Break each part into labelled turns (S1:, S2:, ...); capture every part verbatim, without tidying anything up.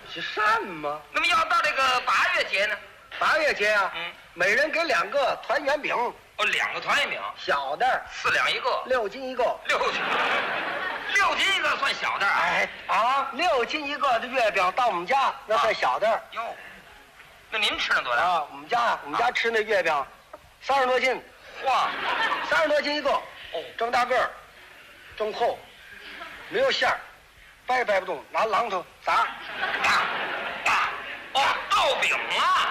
S1: 是什么？
S2: 那么要到这个八月节呢？
S1: 八月节啊，
S2: 嗯，
S1: 每人给两个团圆饼。
S2: 哦，两个团圆饼，
S1: 小的
S2: 四两一个，
S1: 六斤一个。
S2: 六斤，六斤一个算小的啊？
S1: 哎啊，六斤一个的月饼到我们家那算小的。
S2: 哟、啊，那您吃了多少？
S1: 啊，我们家我们家吃那月饼，三十多斤。
S2: 哇，
S1: 三十多斤一个。
S2: 哦，
S1: 正大个儿，正厚，没有馅儿，掰掰不动，拿榔头砸。
S2: 打打哦，豆饼啊！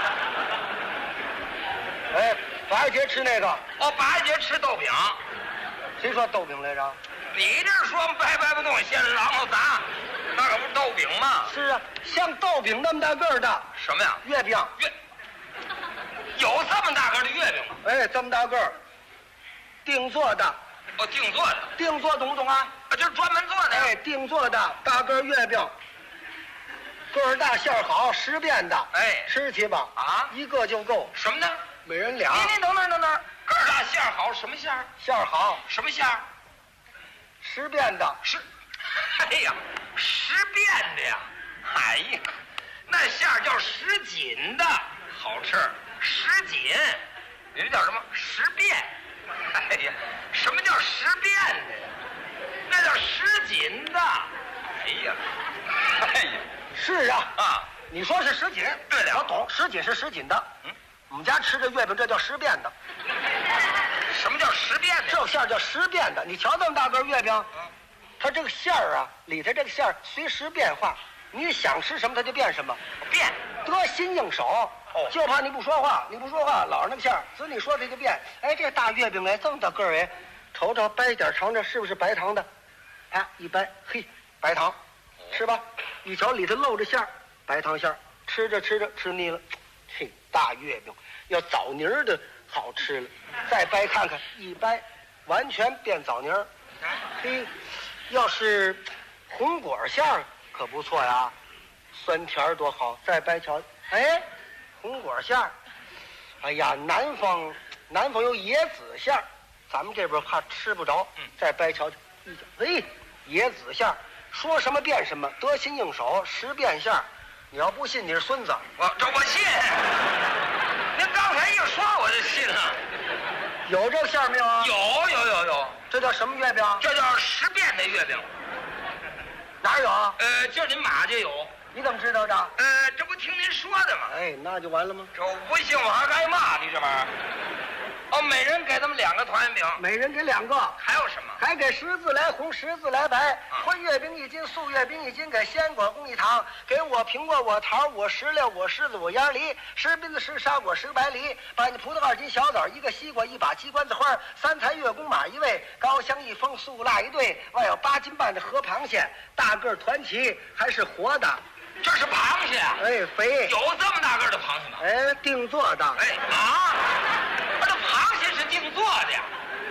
S1: 哎，八月节吃那个。
S2: 哦，八月节吃豆饼。
S1: 谁说豆饼来着？
S2: 你这说掰掰不动，先榔头砸，那可不是豆饼吗？
S1: 是啊，像豆饼那么大个儿的。
S2: 什么呀？
S1: 月饼。
S2: 月有这么大个的月饼吗？
S1: 哎，这么大个儿，定做的。
S2: 哦，定做的。
S1: 定做懂不懂啊？
S2: 啊，就是专门做的。
S1: 哎，定做的大个月饼，个儿大馅儿好，十变的。
S2: 哎，
S1: 吃去吧。
S2: 啊，
S1: 一个就够。
S2: 什么呢？
S1: 每人俩。
S2: 您您等等等等，个儿大馅儿好，什么馅儿？
S1: 馅儿好。
S2: 什么馅儿？
S1: 十变的。
S2: 十。哎呀，十变的呀！哎呀，那馅儿叫什锦的，好吃。什锦，你这叫什么？十变。哎呀，什么叫十变的呀？那叫什锦的。哎呀，哎呀，
S1: 是啊
S2: 啊！
S1: 你说是什锦，
S2: 对了，
S1: 我懂，什锦是什锦的。
S2: 嗯，
S1: 我们家吃的月饼这叫十变的。
S2: 什么叫十变的？
S1: 这馅儿叫十变的。你瞧这么大个月饼，
S2: 嗯，
S1: 它这个馅儿啊，里头这个馅儿随时变化，你想吃什么它就变什么，
S2: 变
S1: 得心应手。
S2: 哦，
S1: 就怕你不说话，你不说话，老是那个馅儿，只你说它就变。哎，这大月饼来这么大个儿哎，瞅瞅掰点尝尝是不是白糖的？啊，一掰，嘿，白糖，吃吧。一瞧里头露着馅儿，白糖馅儿，吃着吃着吃腻了，嘿，大月饼要枣泥儿的好吃了。再掰看看，一掰，完全变枣泥儿。嘿，要是红果馅儿可不错呀，酸甜儿多好。再掰瞧，哎，红果馅儿。哎呀，南方南方有椰子馅儿，咱们这边怕吃不着。
S2: 嗯，
S1: 再掰瞧瞧，一瞧，哎，椰子馅儿，说什么变什么，得心应手，十变馅儿。你要不信，你是孙子。
S2: 我这我信。您刚才一说我就信了。
S1: 有这馅儿没有啊？
S2: 有有有有，
S1: 这叫什么月饼？
S2: 这叫十变的月饼。
S1: 哪有啊？
S2: 呃，今儿您马就有。
S1: 你怎么知道的？
S2: 呃，这不听您说的吗？
S1: 哎，那就完了吗？
S2: 这我不信我还该骂你这玩意儿。哦，每人给他们两个团圆饼，
S1: 每人给两个。
S2: 还有什么？
S1: 还给十字来红，十字来白。
S2: 啊，
S1: 荤月饼一斤，素月饼一斤，给鲜果供一糖。给我苹果，我桃，我石榴，我柿子，我鸭梨。十冰子，十沙果，十白梨。半斤葡萄，二斤小枣，一个西瓜，一把鸡冠子花。三才月宫马一位，高香一封，素辣一对。外有八斤半的河螃蟹，大个团旗，还是活的。
S2: 这是螃蟹啊？
S1: 哎，肥。
S2: 有这么大个的螃蟹吗？
S1: 哎，定做的。
S2: 哎啊，这螃蟹是定做的呀？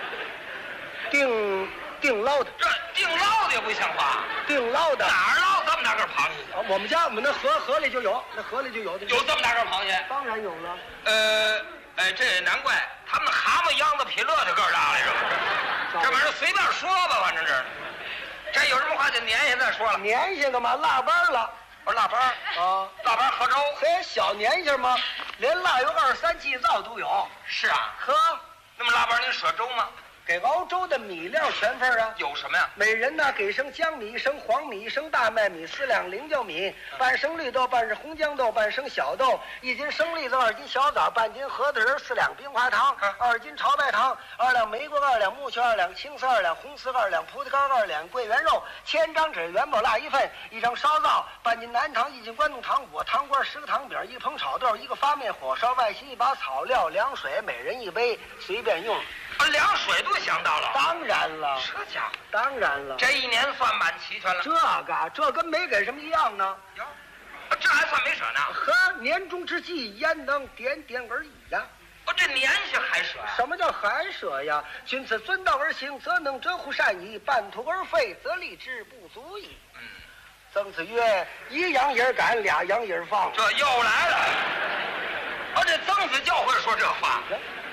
S1: 定定捞的。
S2: 这定捞的也不像话。
S1: 定捞的。
S2: 哪儿捞这么大个螃蟹？
S1: 啊，我们家我们那河河里就有，那河里就有的。
S2: 有这么大个螃蟹？
S1: 当然有了。
S2: 呃，哎，这也难怪他们蛤蟆秧子比乐的个儿大来着。这玩意儿随便说吧，反正这这有什么话就年下再说了。
S1: 年下干嘛？腊八了。
S2: 我说腊八
S1: 啊，
S2: 腊八喝粥。
S1: 嘿，小年下吗？连腊月二三祭灶都有。
S2: 是啊，
S1: 呵，
S2: 那么腊八您舍粥吗？
S1: 给熬粥的米料全份啊。
S2: 有什么呀？
S1: 每人呢给升江米，一升黄米，一升大麦米，四两菱角米，半升绿豆，半升红豇豆，半升小豆，一斤生栗子，二斤小枣，半斤核桃仁，四两冰花糖，二斤炒白糖，二两玫瑰，二两木须，二两青丝，二两红丝，二两葡萄干，二两桂圆肉，千张纸元宝蜡一份，一张烧灶，半斤南糖，一斤关东糖果，糖瓜十个糖饼，一捧炒豆，一个发面火烧，外心一把草料，凉水，每人一杯，随便用。
S2: 啊，凉水都想到了。
S1: 当然了，
S2: 这家伙，
S1: 当然了，
S2: 这一年算满齐全了。
S1: 这个这跟没给什么一样呢。
S2: 哟，这还算没舍呢。
S1: 呵，年终之际，焉能点点而已呀？
S2: 哦，这年下还舍呀？
S1: 什么叫还舍呀？君此遵道而行，则能折乎善矣；半途而废，则立之不足矣。
S2: 嗯，
S1: 曾子曰：“一羊一儿赶，俩羊一儿放。”
S2: 这又来了。哦，这曾子教会说这话。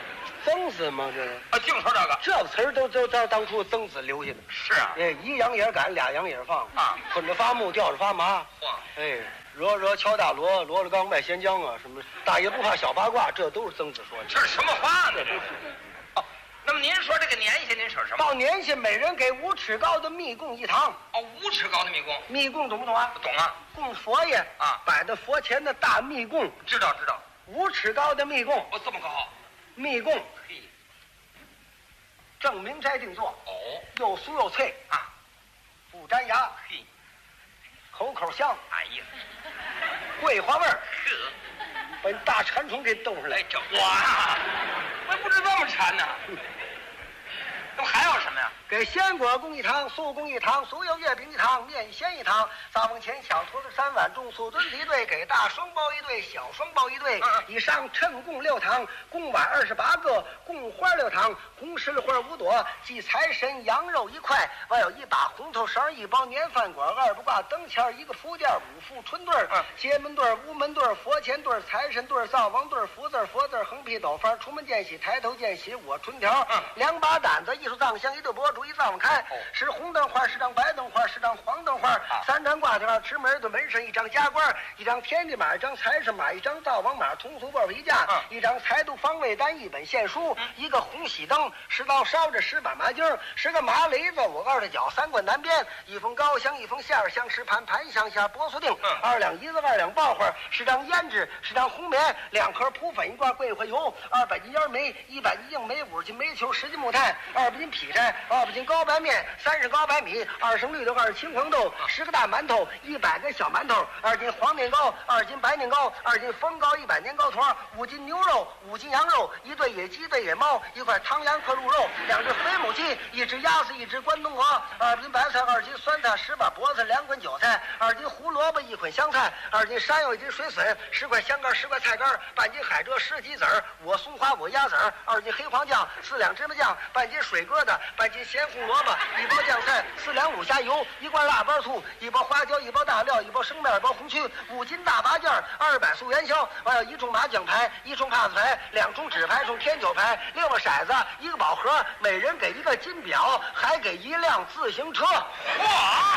S1: 曾子嘛，这个
S2: 啊，净说这个。
S1: 这个词儿都都都当初曾子留下的。
S2: 是啊。
S1: 哎，一羊也赶，俩羊也放
S2: 啊，
S1: 捆着发木，吊着发麻。
S2: 嚯！
S1: 哎，惹惹乔大罗，罗了刚卖咸姜啊，什么大爷不怕小八卦，这都是曾子说的。
S2: 这是什么话呢？这是。哦，那么您说这个年限，您舍什么？
S1: 到年限，每人给五尺高的密供一堂。
S2: 哦，五尺高的密供。
S1: 密供懂不懂啊？
S2: 懂啊。
S1: 供佛爷
S2: 啊，
S1: 摆在佛前的大密供。
S2: 知道知道。
S1: 五尺高的密供。
S2: 哦，这么高。
S1: 密供。
S2: 嘿。
S1: 正明斋定做。
S2: 哦。
S1: 又酥又脆
S2: 啊，
S1: 不粘牙。
S2: 嘿。
S1: 口口香。
S2: 哎呀。
S1: 桂花味儿。
S2: 呵。
S1: 把你大馋虫给逗出来。
S2: 哎，这我呀，我不知这么馋呢。那么还有什么呀？
S1: 给鲜果供一堂，素供一堂，酥油月饼一堂，面鲜一堂。灶房前小坨子三碗，重素墩一对，给大双包一对，小双包一对。
S2: 嗯、
S1: 以上称供六堂，供碗二十八个，供花六堂，红石榴花五朵，祭财神羊肉一块，外有一把红头绳，一包年饭果，二不挂灯签，一个福垫，五副春对儿，
S2: 嗯、
S1: 街门对儿、屋门对儿、佛前对儿、财神对儿、灶王对儿、福字佛字横批斗方，出门见喜，抬头见喜，我春条。
S2: 嗯、
S1: 两把胆子，艺术藏香，一对簸竹，一藏开。
S2: 哦、
S1: 十红灯花，十张白灯花，十张黄灯花，
S2: 啊、
S1: 三张挂条，持门的门神，一张加官，一张天地马，一张财神马，一张灶王马，通俗报皮架，
S2: 嗯、
S1: 一张财度方位单，一本献书，嗯、一个红喜灯，十刀烧着十把麻筋，十个麻雷子，我二的脚，三棍南边，一封高香，一封馅儿香，十盘盘香虾，波酥锭，
S2: 嗯、
S1: 二两银子，二两爆花，十张胭脂，十张红棉，两盒扑粉，一挂桂花油，二百斤烟梅，一百斤硬梅，五十斤煤球，十斤木炭，二百斤劈柴，二百斤高白面，三十高白米，二升绿豆，二十青黄豆，十个大馒头，一百个小馒头，二斤黄年糕，二斤白年糕，二斤风糕，一百年糕团，五斤牛肉，五斤羊肉，一对野鸡，一对野猫，一块汤羊和鹿肉，两只肥母鸡，一只鸭子，一只关东鹅，二斤白菜，二斤酸菜，十把脖子，两捆韭菜，二斤胡萝卜，一捆香菜，二斤山药，一斤水笋，十块香干，十块菜干，半斤海蜇，十鸡子儿，我松花，我鸭子儿，二斤黑黄酱，四两芝麻酱，半斤水疙瘩，半斤咸红萝卜，一包酱菜，四两卤虾油，一罐腊八醋，一包花椒，一包大料，一包生面，一包红曲，五斤大八件，二百素元宵，还有一重麻将牌，一重帕子牌，两重纸牌，一重天九牌，六个骰子，一个宝盒，每人给一个金表，还给一辆自行车。
S2: 哇！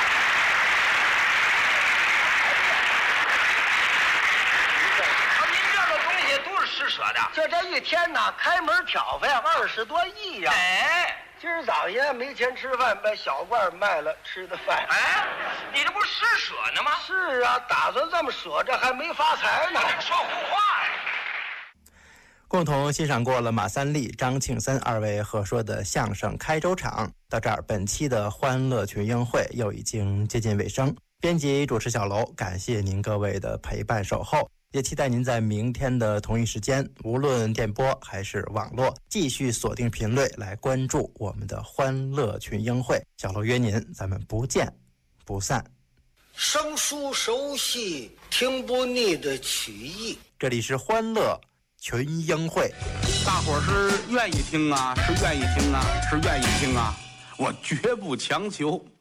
S2: 您这个东西都是施舍的，
S1: 就这一天呢，开门挑费二十多亿呀！
S2: 哎。
S1: 今儿早爷没钱吃饭，把小罐卖了吃的饭。
S2: 哎，你这不是施舍呢吗？
S1: 是啊，打算这么舍着，还没发财呢。
S2: 说胡话呀！
S3: 共同欣赏过了马三立、张庆森二位合说的相声《开州场》，到这儿，本期的欢乐群英会又已经接近尾声。编辑主持小楼，感谢您各位的陪伴守候。也期待您在明天的同一时间，无论电波还是网络，继续锁定频率来关注我们的欢乐群英会。小楼约您，咱们不见不散。
S1: 生疏熟悉，听不腻的曲艺。
S3: 这里是欢乐群英会，
S4: 大伙儿是愿意听啊，是愿意听啊，是愿意听啊，我绝不强求。